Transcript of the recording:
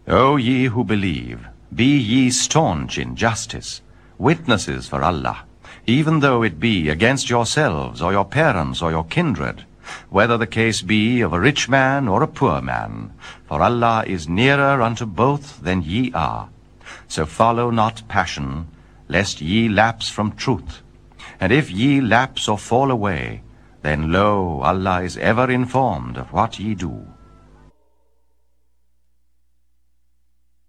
O ye who believe, be ye staunch in justice, witnesses for Allah, even though it be against yourselves or your parents or your kindred, whether the case be of a rich man or a poor man, for Allah is nearer unto both than ye are. So follow not passion, lest ye lapse from truth. And if ye lapse or fall away, then lo, Allah is ever informed of what ye do.